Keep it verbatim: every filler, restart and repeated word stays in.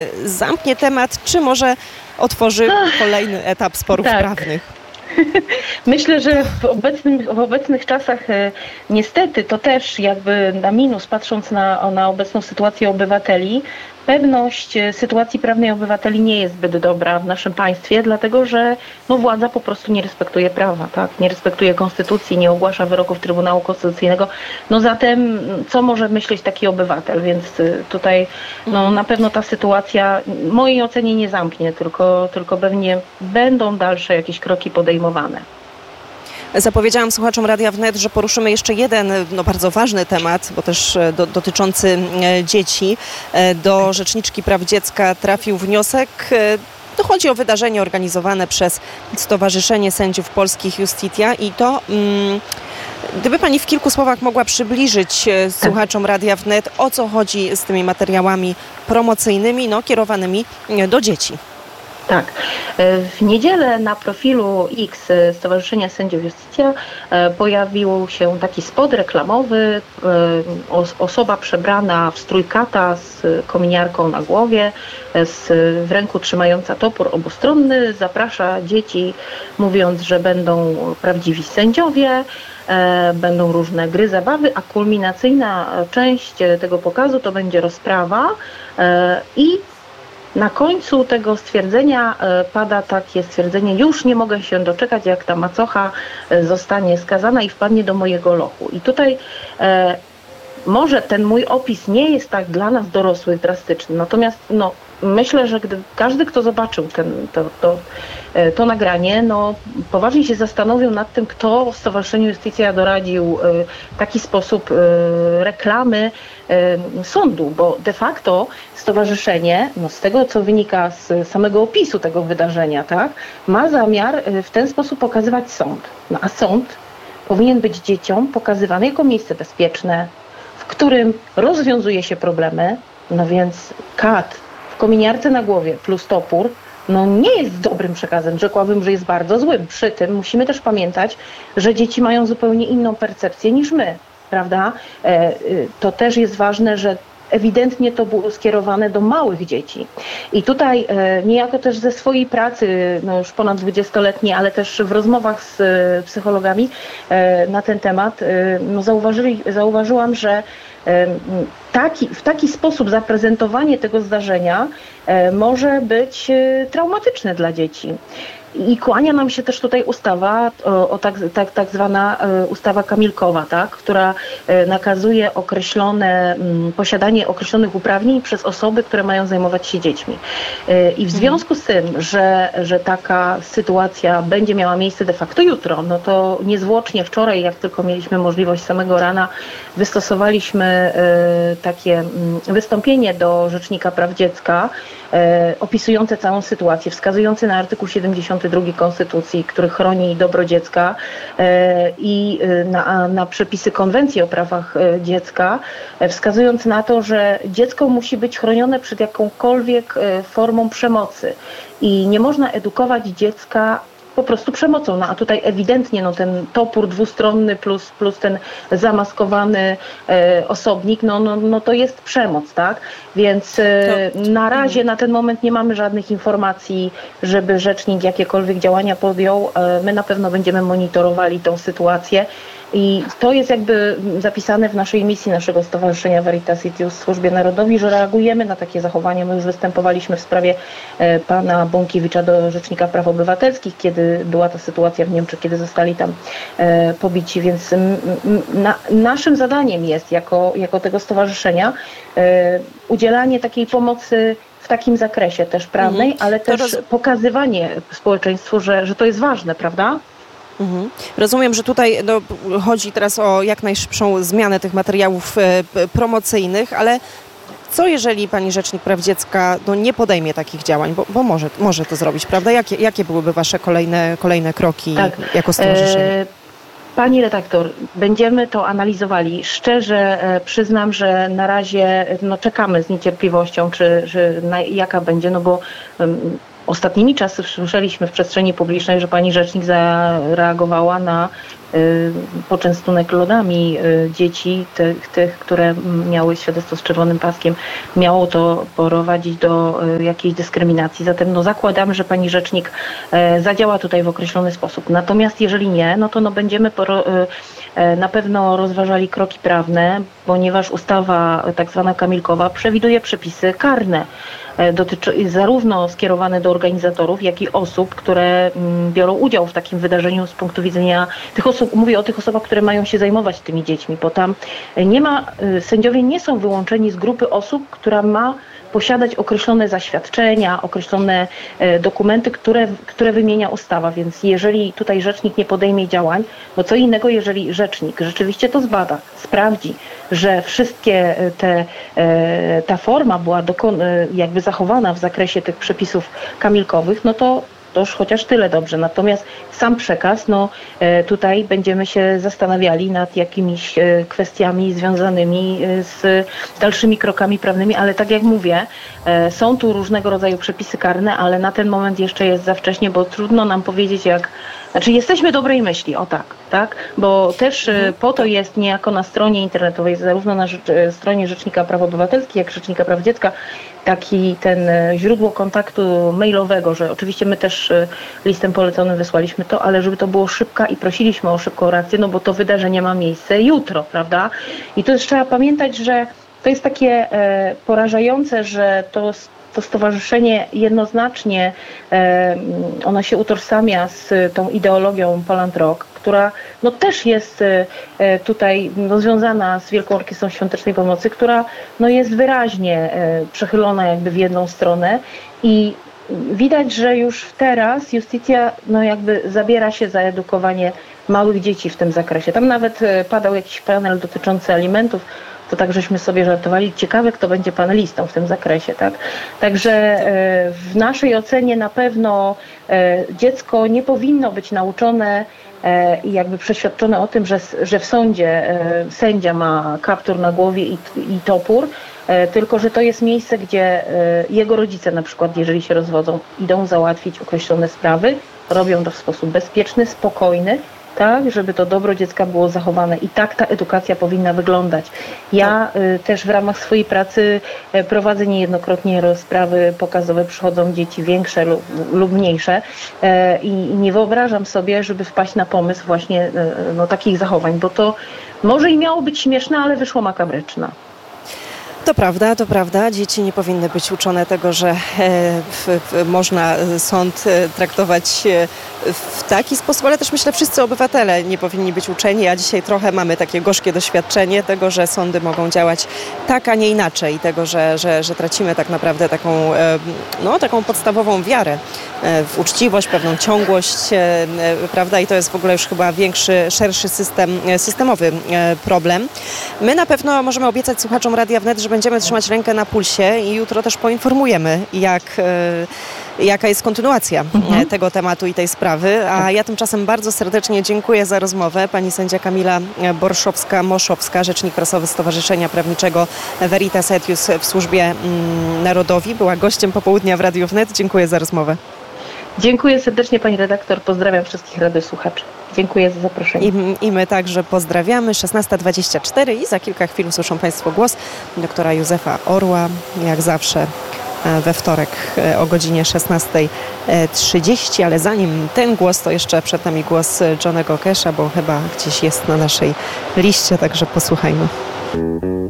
zamknie temat, czy może otworzy kolejny etap sporów tak. prawnych? Myślę, że w obecnych, w obecnych czasach e, niestety to też jakby na minus, patrząc na, na obecną sytuację obywateli, pewność sytuacji prawnej obywateli nie jest zbyt dobra w naszym państwie, dlatego że no, władza po prostu nie respektuje prawa, tak? Nie respektuje konstytucji, nie ogłasza wyroków Trybunału Konstytucyjnego. No zatem co może myśleć taki obywatel? Więc tutaj no, na pewno ta sytuacja w mojej ocenie nie zamknie, tylko, tylko pewnie będą dalsze jakieś kroki podejmowane. Zapowiedziałam słuchaczom Radia Wnet, że poruszymy jeszcze jeden no, bardzo ważny temat, bo też do, dotyczący e, dzieci. E, do Rzeczniczki Praw Dziecka trafił wniosek. E, to chodzi o wydarzenie organizowane przez Stowarzyszenie Sędziów Polskich Iustitia i to, mm, gdyby Pani w kilku słowach mogła przybliżyć e, słuchaczom Radia Wnet, o co chodzi z tymi materiałami promocyjnymi, no, kierowanymi do dzieci. Tak. W niedzielę na profilu X Stowarzyszenia Sędziów Iustitia pojawił się taki spot reklamowy. Osoba przebrana w strój kata z kominiarką na głowie, z, w ręku trzymająca topór obustronny, zaprasza dzieci, mówiąc, że będą prawdziwi sędziowie, będą różne gry, zabawy, a kulminacyjna część tego pokazu to będzie rozprawa i na końcu tego stwierdzenia pada takie stwierdzenie: już nie mogę się doczekać, jak ta macocha zostanie skazana i wpadnie do mojego lochu. I tutaj e, może ten mój opis nie jest tak dla nas dorosłych drastyczny, natomiast no, myślę, że gdy każdy, kto zobaczył ten, to, to, to nagranie, no, poważnie się zastanowił nad tym, kto w Stowarzyszeniu Iustitia doradził taki sposób reklamy sądu, bo de facto stowarzyszenie, no, z tego co wynika z samego opisu tego wydarzenia, tak, ma zamiar w ten sposób pokazywać sąd. No, a sąd powinien być dzieciom pokazywany jako miejsce bezpieczne, w którym rozwiązuje się problemy, no więc kat w kominiarce na głowie plus topór, no nie jest dobrym przekazem, rzekłabym, że jest bardzo złym. Przy tym musimy też pamiętać, że dzieci mają zupełnie inną percepcję niż my, prawda? E, to też jest ważne, że ewidentnie to było skierowane do małych dzieci. I tutaj e, niejako też ze swojej pracy, no już ponad dwudziestoletniej, ale też w rozmowach z e, psychologami e, na ten temat, e, no zauważyli, zauważyłam, że e, taki, w taki sposób zaprezentowanie tego zdarzenia e, może być e, traumatyczne dla dzieci. I kłania nam się też tutaj ustawa, o, o tak, tak, tak zwana ustawa Kamilkowa, tak, która nakazuje określone, m, posiadanie określonych uprawnień przez osoby, które mają zajmować się dziećmi. I w związku z tym, że, że taka sytuacja będzie miała miejsce de facto jutro, no to niezwłocznie wczoraj, jak tylko mieliśmy możliwość samego rana, wystosowaliśmy y, takie y, wystąpienie do Rzecznika Praw Dziecka, y, opisujące całą sytuację, wskazujące na artykuł siedemdziesiąty drugi Konstytucji, który chroni dobro dziecka i na, na przepisy Konwencji o prawach dziecka, wskazując na to, że dziecko musi być chronione przed jakąkolwiek formą przemocy i nie można edukować dziecka po prostu przemocą. No a tutaj ewidentnie no, ten topór dwustronny plus, plus ten zamaskowany e, osobnik, no, no, no to jest przemoc, tak? Więc e, na razie na ten moment nie mamy żadnych informacji, żeby rzecznik jakiekolwiek działania podjął. E, my na pewno będziemy monitorowali tą sytuację. I to jest jakby zapisane w naszej misji naszego Stowarzyszenia Veritas Itius w Służbie Narodowi, że reagujemy na takie zachowania. My już występowaliśmy w sprawie e, pana Bąkiewicza do Rzecznika Praw Obywatelskich, kiedy była ta sytuacja w Niemczech, kiedy zostali tam e, pobici. Więc m, m, na, naszym zadaniem jest jako, jako tego stowarzyszenia e, udzielanie takiej pomocy w takim zakresie też prawnej, mhm. ale też roz... pokazywanie społeczeństwu, że, że to jest ważne, prawda? Mhm. Rozumiem, że tutaj no, chodzi teraz o jak najszybszą zmianę tych materiałów e, promocyjnych, ale co jeżeli pani Rzecznik Praw Dziecka no, nie podejmie takich działań, bo, bo może, może to zrobić, prawda? Jakie, jakie byłyby wasze kolejne, kolejne kroki tak. jako stowarzyszenie? E- Pani redaktor, będziemy to analizowali. Szczerze e, przyznam, że na razie no, czekamy z niecierpliwością, czy, czy na, jaka będzie, no bo um, ostatnimi czasy słyszeliśmy w przestrzeni publicznej, że pani rzecznik zareagowała na y, poczęstunek lodami y, dzieci, tych, tych, które miały świadectwo z czerwonym paskiem. Miało to prowadzić do y, jakiejś dyskryminacji. Zatem no, zakładamy, że pani rzecznik y, zadziała tutaj w określony sposób. Natomiast jeżeli nie, no to no, będziemy poro, y, y, na pewno rozważali kroki prawne, ponieważ ustawa tak zwana kamilkowa przewiduje przepisy karne. Dotyczy, zarówno skierowane do organizatorów, jak i osób, które biorą udział w takim wydarzeniu z punktu widzenia tych osób, mówię o tych osobach, które mają się zajmować tymi dziećmi, bo tam nie ma, sędziowie nie są wyłączeni z grupy osób, która ma posiadać określone zaświadczenia, określone dokumenty, które, które wymienia ustawa, więc jeżeli tutaj rzecznik nie podejmie działań, no co innego, jeżeli rzecznik rzeczywiście to zbada, sprawdzi, że wszystkie te, ta forma była dokon, jakby zachowana w zakresie tych przepisów kamilkowych, no to to już chociaż tyle dobrze. Natomiast sam przekaz, no tutaj będziemy się zastanawiali nad jakimiś kwestiami związanymi z dalszymi krokami prawnymi, ale tak jak mówię, są tu różnego rodzaju przepisy karne, ale na ten moment jeszcze jest za wcześnie, bo trudno nam powiedzieć jak, znaczy jesteśmy dobrej myśli, o tak, tak, bo też mhm. po to jest niejako na stronie internetowej, zarówno na rzecz, stronie Rzecznika Praw Obywatelskich, jak Rzecznika Praw Dziecka, taki ten źródło kontaktu mailowego, że oczywiście my też listem poleconym wysłaliśmy to, ale żeby to było szybka i prosiliśmy o szybką reakcję, no bo to wydarzenie ma miejsce jutro, prawda? I to też trzeba pamiętać, że to jest takie e, porażające, że to to stowarzyszenie jednoznacznie, e, ono się utożsamia z tą ideologią Poland Rock, która no, też jest e, tutaj no, związana z Wielką Orkiestrą Świątecznej Pomocy, która no, jest wyraźnie e, przechylona jakby w jedną stronę i widać, że już teraz Justicja no, jakby zabiera się za edukowanie małych dzieci w tym zakresie. Tam nawet e, padał jakiś panel dotyczący alimentów, to tak żeśmy sobie żartowali, ciekawe kto będzie panelistą w tym zakresie, tak? Także w naszej ocenie na pewno dziecko nie powinno być nauczone i jakby przeświadczone o tym, że, że w sądzie sędzia ma kaptur na głowie i, i topór, tylko że to jest miejsce, gdzie jego rodzice na przykład, jeżeli się rozwodzą, idą załatwić określone sprawy, robią to w sposób bezpieczny, spokojny, tak, żeby to dobro dziecka było zachowane i tak ta edukacja powinna wyglądać. Ja y, też w ramach swojej pracy y, prowadzę niejednokrotnie rozprawy pokazowe, przychodzą dzieci większe lub, lub mniejsze y, i nie wyobrażam sobie, żeby wpaść na pomysł właśnie y, no, takich zachowań, bo to może i miało być śmieszne, ale wyszło makabryczne. To prawda, to prawda. Dzieci nie powinny być uczone tego, że e, w, w, można sąd traktować w taki sposób, ale też myślę, wszyscy obywatele nie powinni być uczeni, a dzisiaj trochę mamy takie gorzkie doświadczenie tego, że sądy mogą działać tak, a nie inaczej. Tego, że, że, że tracimy tak naprawdę taką, e, no, taką podstawową wiarę e, w uczciwość, pewną ciągłość, e, prawda? I to jest w ogóle już chyba większy, szerszy system, systemowy e, problem. My na pewno możemy obiecać słuchaczom Radia Wnet, że będziemy trzymać rękę na pulsie i jutro też poinformujemy, jak, e, jaka jest kontynuacja mhm. tego tematu i tej sprawy. A ja tymczasem bardzo serdecznie dziękuję za rozmowę. Pani sędzia Kamila Borszowska-Moszowska, rzecznik prasowy Stowarzyszenia Prawniczego Veritas Etius w Służbie mm, Narodowi, była gościem popołudnia w Radiu Wnet. Dziękuję za rozmowę. Dziękuję serdecznie pani redaktor. Pozdrawiam wszystkich radiosłuchaczy. Dziękuję za zaproszenie. I, I my także pozdrawiamy. szesnasta dwadzieścia cztery i za kilka chwil usłyszą państwo głos doktora Józefa Orła, jak zawsze we wtorek o godzinie szesnasta trzydzieści, ale zanim ten głos, to jeszcze przed nami głos Johnnego Casha, bo chyba gdzieś jest na naszej liście, także posłuchajmy.